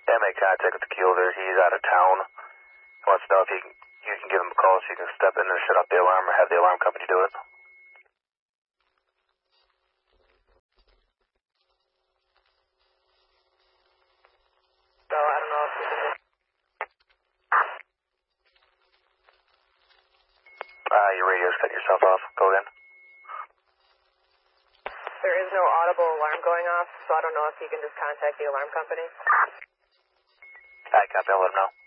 Yeah, make contact with the keel there. He's out of town. He wants to know if you can give him a call so you can step in and shut off the alarm or have the alarm company do it. So I don't know if you can... Your radio's cutting yourself off. Go again. There is no audible alarm going off, so I don't know if you can just contact the alarm company. I copy. I'll let him know.